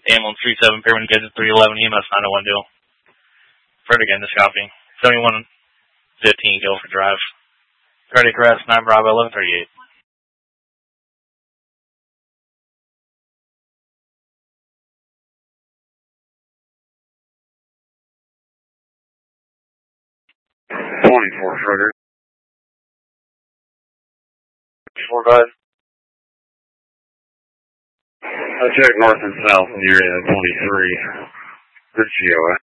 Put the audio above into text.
Ambulance 37, Pyramid Gadget 311, EMS 901 deal. Frederick again, this copy. 7115, go for drive. Cardiac arrest, 9 Bravo 1138. Frederick. 45. I checked north and south in the area of 23. Good GOA.